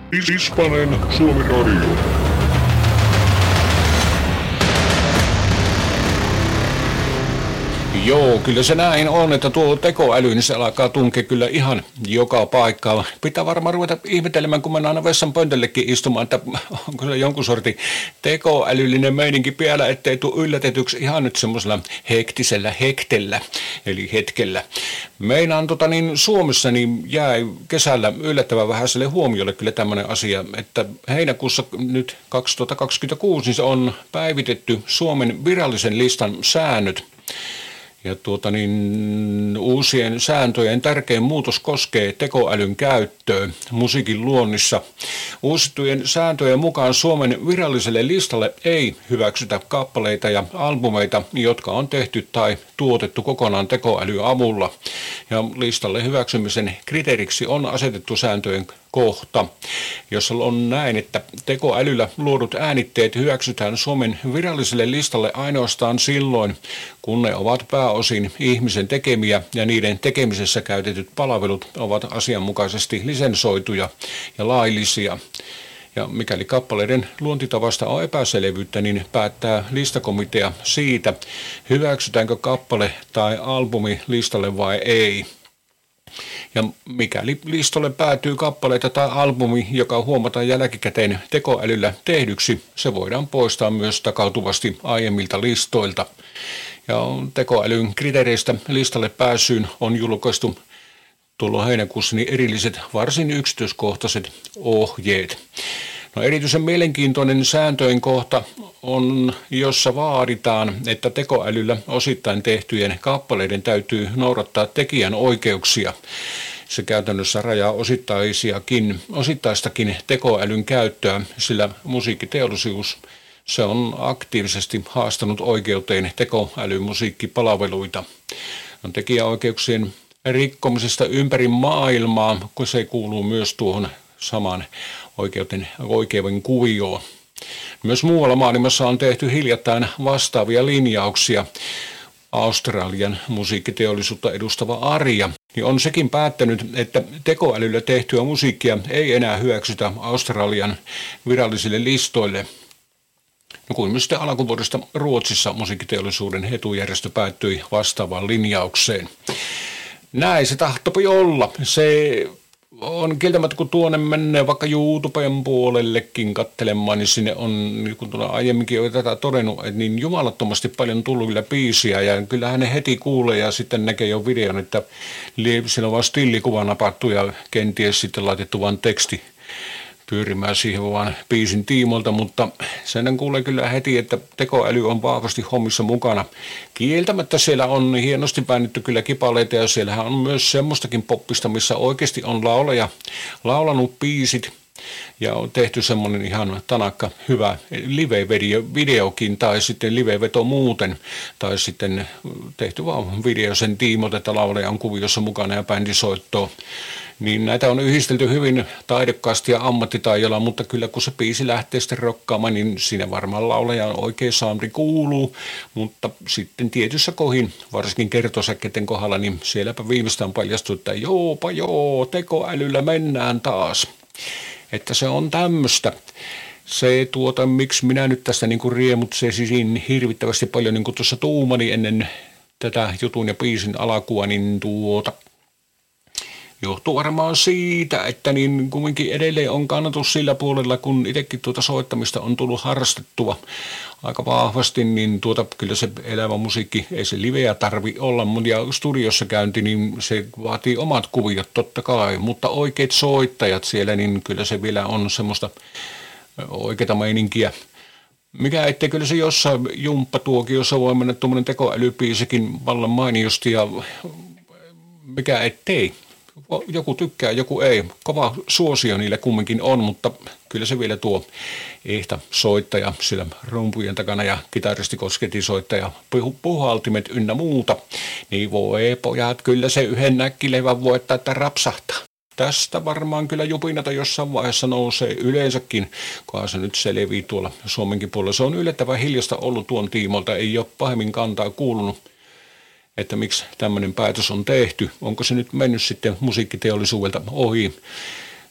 Hispanen Suomi Radio. Joo, kyllä se näin on, että tuo tekoäly, niin se alkaa tunkea kyllä ihan joka paikkaan. Pitää varmaan ruveta ihmettelemään, kun mennään aina vessan pöntöllekin istumaan, että onko se jonkun sortin tekoälyllinen meininki vielä, ettei tule yllätetyksi ihan nyt semmoisella hektisellä hektellä, eli hetkellä. Meinaan Suomessa niin jäi kesällä yllättävän vähäiselle huomiolle kyllä tämmöinen asia, että heinäkuussa nyt 2026 niin se on päivitetty Suomen virallisen listan säännöt. Ja uusien sääntöjen tärkein muutos koskee tekoälyn käyttöä musiikin luonnissa. Uusittujen sääntöjen mukaan Suomen viralliselle listalle ei hyväksytä kappaleita ja albumeita, jotka on tehty tai tuotettu kokonaan tekoälyn avulla. Ja listalle hyväksymisen kriteeriksi on asetettu sääntöjen kohta, jossa on näin, että tekoälyllä luodut äänitteet hyväksytään Suomen viralliselle listalle ainoastaan silloin, kun ne ovat pääosin ihmisen tekemiä ja niiden tekemisessä käytetyt palvelut ovat asianmukaisesti lisensoituja ja laillisia. Ja mikäli kappaleiden luontitavasta on epäselvyyttä, niin päättää listakomitea siitä, hyväksytäänkö kappale tai albumi listalle vai ei. Ja mikäli listalle päätyy kappaleita tai albumi, joka huomataan jälkikäteen tekoälyllä tehdyksi, se voidaan poistaa myös takautuvasti aiemmilta listoilta. Ja tekoälyn kriteereistä listalle pääsyyn on julkaistu tuolla heinäkuussa niin erilliset varsin yksityiskohtaiset ohjeet. No, erityisen mielenkiintoinen sääntöjen kohta on, jossa vaaditaan, että tekoälyllä osittain tehtyjen kappaleiden täytyy noudattaa tekijän oikeuksia. Se käytännössä rajaa osittaistakin tekoälyn käyttöä, sillä musiikkiteollisuus se on aktiivisesti haastanut oikeuteen tekoälymusiikkipalveluita. Tekijäoikeuksien rikkomisesta ympäri maailmaa, kun se kuuluu myös tuohon samaan oikeuden kuvioon. Myös muualla maailmassa on tehty hiljattain vastaavia linjauksia. Australian musiikkiteollisuutta edustava ARIA niin on sekin päättänyt, että tekoälyllä tehtyä musiikkia ei enää hyväksytä Australian virallisille listoille. No kuin myös sitten alkuvuodesta Ruotsissa musiikkiteollisuuden etujärjestö päättyi vastaavaan linjaukseen. Näin se tahtoi olla. Se on kieltämättä, kun tuonne menee vaikka YouTuben puolellekin katselemaan, niin sinne on, niin kuin aiemminkin jo tätä todennut, että niin jumalattomasti paljon tullut kyllä biisiä, ja kyllähän ne heti kuulee ja sitten näkee jo videon, että siellä on vaan stillikuva napattu ja kenties sitten laitettu vaan teksti pyörimään siihen vaan biisin tiimolta, mutta sen kuulee kyllä heti, että tekoäly on vahvasti hommissa mukana. Kieltämättä siellä on hienosti päännetty kyllä kipaleita ja siellähän on myös semmoistakin poppista, missä oikeasti on laulaja laulanut biisit ja on tehty semmoinen ihan tanakka hyvä live-videokin tai sitten live-veto muuten tai sitten tehty vaan video sen tiimolta, että laulaja on kuviossa mukana ja bändi soittoo. Niin näitä on yhdistelty hyvin taidokkaasti ja ammattitaidolla, mutta kyllä kun se biisi lähtee sitten rokkaamaan, niin siinä varmaan laulajan oikea soundri kuuluu, mutta sitten tietyssä kohin, varsinkin kertosäkkeiden kohdalla, niin sielläpä viimeistään paljastuu, että tekoälyllä mennään taas. Että se on tämmöistä. Se miksi minä nyt tästä niinku riemutsesisin hirvittävästi paljon niin kuin tuossa tuumani ennen tätä jutun ja biisin alkua, niin johtuu varmaan siitä, että niin kumminkin edelleen on kannatus sillä puolella, kun itsekin soittamista on tullut harrastettua aika vahvasti, niin kyllä se elävä musiikki, ei se liveä tarvi olla, ja studiossa käynti, niin se vaatii omat kuviot totta kai, mutta oikeat soittajat siellä, niin kyllä se vielä on semmoista oikeata meininkiä. Mikä ettei kyllä se jossain jumppatuokiossa voi mennä tuommoinen tekoälybiisikin vallan mainiosti, ja mikä ettei. Joku tykkää, joku ei. Kova suosio niille kumminkin on, mutta kyllä se vielä tuo ehtä soittaja sillä rumpujen takana ja kitaristi kosketisoittaja, puhaltimet ynnä muuta. Niin voi pojat, kyllä se yhden näkkilevän voittaa, että rapsahtaa. Tästä varmaan kyllä jupinata jossain vaiheessa nousee yleensäkin, kunhan se nyt selviää tuolla Suomenkin puolella. Se on yllättävän hiljasta ollut tuon tiimolta, ei ole pahemmin kantaa kuulunut, että miksi tämmöinen päätös on tehty. Onko se nyt mennyt sitten musiikkiteollisuudelta ohi?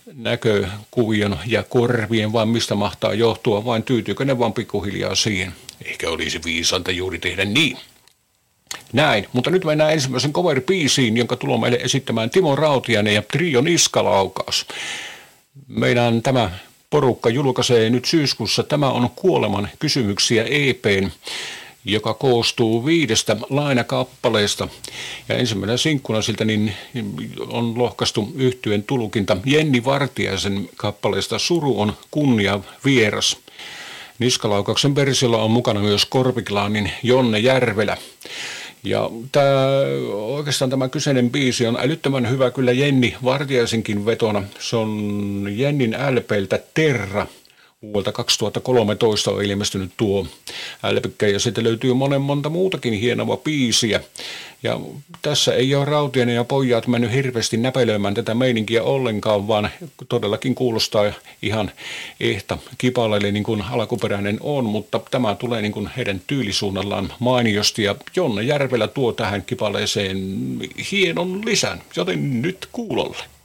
näkökuvion ja korvien, vaan mistä mahtaa johtua, vain tyytyykö ne vaan pikkuhiljaa siihen. Ehkä olisi viisanta juuri tehdä niin. Näin, mutta nyt mennään ensimmäisen cover-biisiin, jonka tullaan meille esittämään Timo Rautiainen ja Trio Niskalaukaus. Meidän tämä porukka julkaisee nyt syyskuussa Tämä on kuoleman kysymyksiä EP:n, joka koostuu 5 lainakappaleesta. Ja ensimmäinen sinkkuna siltä niin on lohkaistu yhtyen tulkinta Jenni Vartiaisen kappaleesta Suru on kunnia vieras. Niskalaukauksen versiolla on mukana myös Korpiklaanin Jonne Järvelä. Ja oikeastaan tämä kyseinen biisi on älyttömän hyvä kyllä Jenni Vartiaisenkin vetona. Se on Jennin LP:ltä Terra. Vuodelta 2013 on ilmestynyt tuo LP, ja sitten löytyy monta muutakin hienoa biisiä. Ja tässä ei ole Rautiainen ja pojat mennyt hirveästi näpelöimään tätä meininkiä ollenkaan, vaan todellakin kuulostaa ihan ehta kipaleelle niin kuin alkuperäinen on, mutta tämä tulee niin kuin heidän tyylisuunnallaan mainiosti, ja Jonne Järvelä tuo tähän kipaleeseen hienon lisän, joten nyt kuulolle.